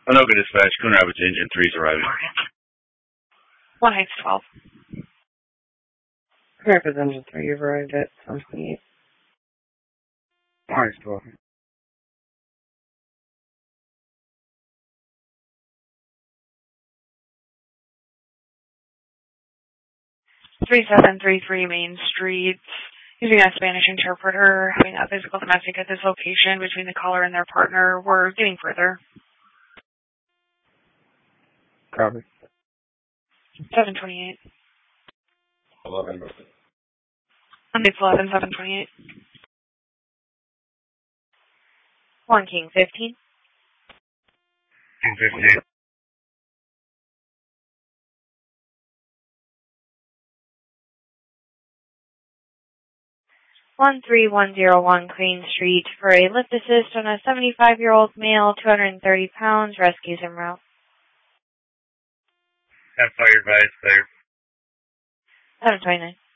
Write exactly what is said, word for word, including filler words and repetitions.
Anoka Dispatch, Coon Rapids Engine three is arriving. One Heights twelve. Coon Rapids Engine three, you've arrived at seven twenty-eight. One Heights twelve. three seven three three Main Street. Using a Spanish interpreter, having a physical domestic at this location between the caller and their partner. We're getting further. Copy. seven twenty-eight. eleven. It's eleven, seven twenty-eight. One King fifteen. King fifteen. one three one zero one Crane Street for a lift assist on a seventy-five-year-old male, two hundred thirty pounds, rescues en route. Have fire advised, clear. seven twenty-nine.